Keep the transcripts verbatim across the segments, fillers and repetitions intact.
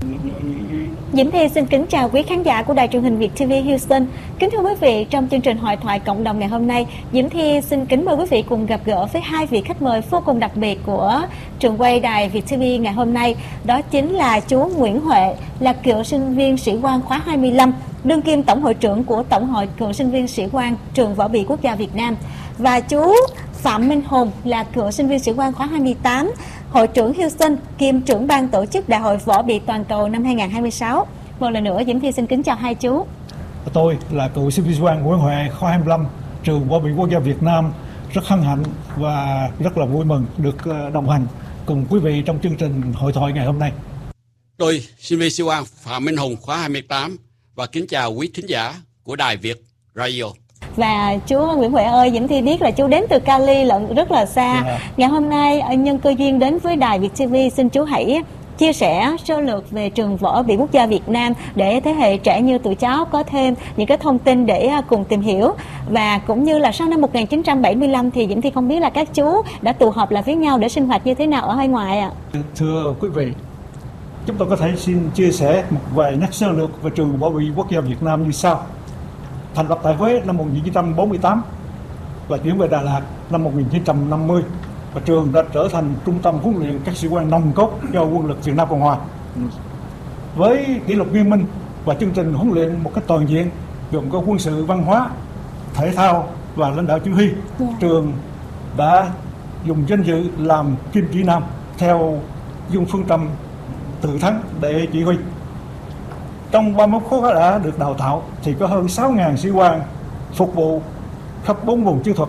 Diễm Thi xin kính chào quý khán giả của đài truyền hình Việt ti vi Houston. Kính thưa quý vị, trong chương trình Hội thoại cộng đồng ngày hôm nay, Diễm Thi xin kính mời quý vị cùng gặp gỡ với hai vị khách mời vô cùng đặc biệt của trường quay đài Việt ti vi ngày hôm nay. Đó chính là chú Nguyễn Huệ, là cựu sinh viên sĩ quan khóa hai mươi lăm, đương kim tổng hội trưởng của Tổng hội cựu sinh viên sĩ quan Trường Võ bị Quốc gia Việt Nam, và chú Phạm Minh Hùng, là cựu sinh viên sĩ quan khóa hai mươi tám, hội trưởng Houston, kiêm trưởng ban tổ chức Đại hội Võ bị toàn cầu năm hai không hai sáu. Một lần nữa, Diễm Thi xin kính chào hai chú. Tôi là cựu sinh viên sĩ quan Nguyễn Huệ, khóa hai mươi lăm, Trường Võ bị Quốc gia Việt Nam, rất hân hạnh và rất là vui mừng được đồng hành cùng quý vị trong chương trình hội thoại ngày hôm nay. Tôi sinh viên sĩ quan Phạm Minh Hùng, khóa hai mươi tám, và kính chào quý thính giả của Đài Việt Radio. Và chú Nguyễn Huệ ơi, Diễm Thi biết là chú đến từ Cali lận, rất là xa. Yeah. Ngày hôm nay nhân cơ duyên đến với đài Việt ti vi, xin chú hãy chia sẻ sơ lược về Trường Võ bị Quốc gia Việt Nam để thế hệ trẻ như tụi cháu có thêm những cái thông tin để cùng tìm hiểu. Và cũng như là sau năm một nghìn chín trăm bảy mươi lăm thì Diễm Thi không biết là các chú đã tụ họp lại với nhau để sinh hoạt như thế nào ở hải ngoại ạ? À? Thưa quý vị, chúng tôi có thể xin chia sẻ một vài nét sơ lược về Trường Võ bị Quốc gia Việt Nam như sau. Thành lập tại Huế năm một nghìn chín trăm bốn mươi tám và chuyển về Đà Lạt năm một nghìn chín trăm năm mươi, và trường đã trở thành trung tâm huấn luyện các sĩ quan nòng cốt cho quân lực Việt Nam Cộng Hòa. Với kỷ luật nghiêm minh và chương trình huấn luyện một cách toàn diện, gồm có quân sự, văn hóa, thể thao và lãnh đạo chỉ huy, yeah. Trường đã dùng danh dự làm kim chỉ nam theo dung phương châm tự thắng để chỉ huy. Trong ba mươi mốt khóa đã được đào tạo thì có hơn sáu nghìn sĩ quan phục vụ khắp bốn vùng chiến thuật,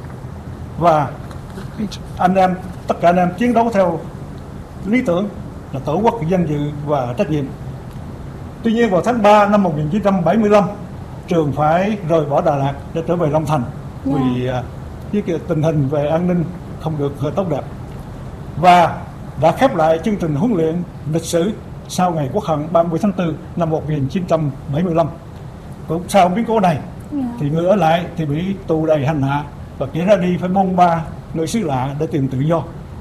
và anh em tất cả anh em chiến đấu theo lý tưởng là tổ quốc, danh dự và trách nhiệm. Tuy nhiên vào tháng ba năm một nghìn chín trăm bảy mươi lăm, trường phải rời bỏ Đà Lạt để trở về Long Thành, yeah. vì uh, với tình hình về an ninh không được tốt đẹp, và đã khép lại chương trình huấn luyện lịch sử sau ngày Quốc hận ba mươi tháng tư năm một nghìn chín trăm bảy mươi lăm. Cũng sau biến cố này, yeah. thì người ở lại thì bị tù đầy hành hạ và kẻ ra đi phải bôn ba nơi xứ lạ để tìm tự do.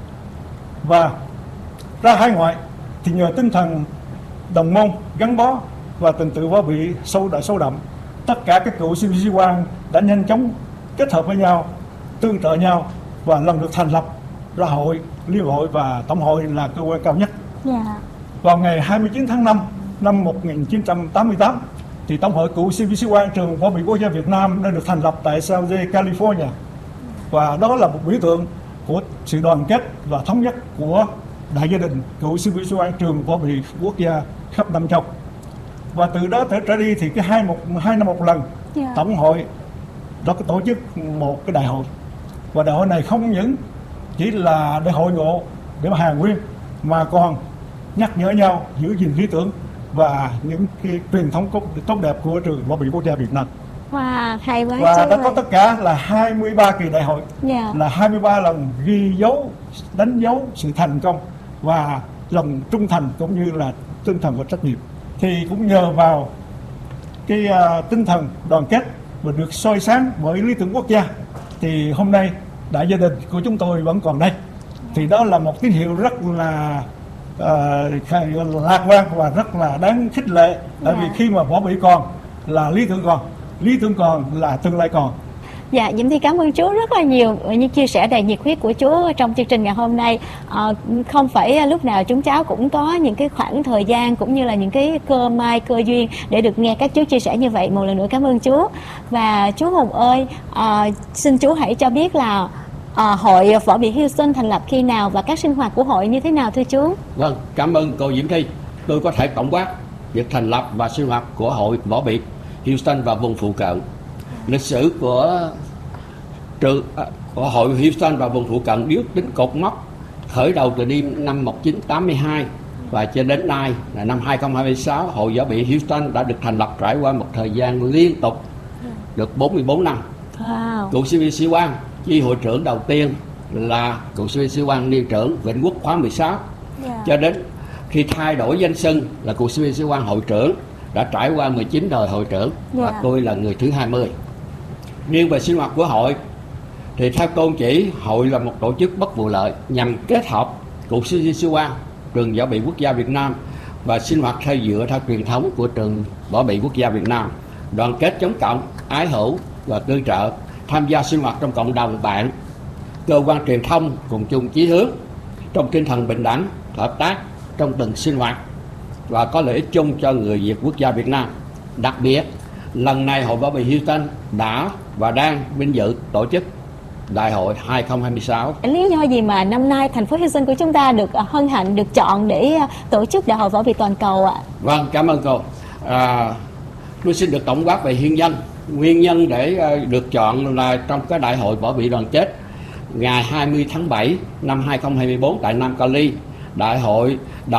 Và ra hải ngoại thì nhờ tinh thần đồng môn gắn bó và tình tự võ bị sâu đã sâu đậm, tất cả các cựu sinh viên sĩ quan đã nhanh chóng kết hợp với nhau, tương trợ nhau, và lần được thành lập ra hội, liên hội và tổng hội là cơ quan cao nhất. Yeah. Vào ngày hai mươi chín tháng năm năm một nghìn chín trăm tám mươi tám thì Tổng hội cựu sinh viên sĩ quan Trường Võ bị Quốc gia Việt Nam đã được thành lập tại San Jose, California. Và đó là một biểu tượng của sự đoàn kết và thống nhất của đại gia đình cựu sinh viên sĩ quan Trường Võ bị Quốc gia khắp năm châu. Và từ đó trở trở đi thì cái hai một hai năm một lần, yeah. Tổng hội đó có tổ chức một cái đại hội, và đại hội này không những chỉ là để hội ngộ để mà hàn huyên, mà còn nhắc nhở nhau giữ gìn lý tưởng và những cái truyền thống tốt đẹp của Trường Võ bị Quốc gia Việt Nam. Wow, hay quá. Và đã có tất cả là hai mươi ba kỳ đại hội, yeah. là hai mươi ba lần ghi dấu, đánh dấu sự thành công và lòng trung thành cũng như là tinh thần và trách nhiệm. Thì cũng nhờ vào cái uh, tinh thần đoàn kết và được soi sáng bởi lý tưởng quốc gia thì hôm nay đại gia đình của chúng tôi vẫn còn đây. Thì đó là một tín hiệu rất là uh, lạc quan và rất là đáng khích lệ, tại yeah. vì khi mà võ bị còn là lý tưởng còn, lý tưởng còn là tương lai còn. Dạ, Diễm Thi cảm ơn chú rất là nhiều những chia sẻ đầy nhiệt huyết của chú trong chương trình ngày hôm nay. À, không phải lúc nào chúng cháu cũng có những cái khoảng thời gian cũng như là những cái cơ may, cơ duyên để được nghe các chú chia sẻ như vậy. Một lần nữa cảm ơn chú. Và chú Hùng ơi, à, xin chú hãy cho biết là à, hội Võ bị Houston thành lập khi nào và các sinh hoạt của hội như thế nào thưa chú? Vâng, cảm ơn cô Diễm Thi. Tôi có thể tổng quát việc thành lập và sinh hoạt của hội Võ bị Houston và vùng phụ cận. Lịch sử của trường của hội Houston và vùng phụ cận biết đến cột mốc khởi đầu từ năm một nghìn chín trăm tám mươi hai và cho đến nay là năm hai không hai sáu, hội Võ bị Houston đã được thành lập trải qua một thời gian liên tục được bốn mươi bốn năm. Wow. Cựu sinh viên sĩ quan chi hội trưởng đầu tiên là cựu sinh viên sĩ quan niên trưởng Vĩnh Quốc khóa mười sáu, yeah. cho đến khi thay đổi danh xưng là cựu sinh viên sĩ quan hội trưởng đã trải qua mười chín đời hội trưởng, yeah. và tôi là người thứ hai mươi. Riêng về sinh hoạt của hội thì theo tôn chỉ, hội là một tổ chức bất vụ lợi nhằm kết hợp cựu sinh viên sĩ quan Trường Võ bị Quốc gia Việt Nam và sinh hoạt theo dựa theo truyền thống của trường Võ bị Quốc gia Việt Nam, đoàn kết chống cộng, ái hữu và tương trợ, tham gia sinh hoạt trong cộng đồng bạn, cơ quan truyền thông cùng chung chí hướng trong tinh thần bình đẳng, hợp tác trong từng sinh hoạt và có lợi ích chung cho người Việt Quốc gia Việt Nam. Đặc biệt, lần này Hội Võ bị Houston đã và đang vinh dự tổ chức Đại hội hai không hai sáu. Lý do gì mà năm nay thành phố Houston của chúng ta được hân hạnh được chọn để tổ chức Đại hội Võ bị toàn cầu ạ? Vâng, cảm ơn cô. À, tôi xin được tổng quát về nguyên nhân. Nguyên nhân để được chọn là trong cái Đại hội Võ bị đoàn kết ngày hai mươi tháng bảy năm hai không hai tư tại Nam Cali, Đại hội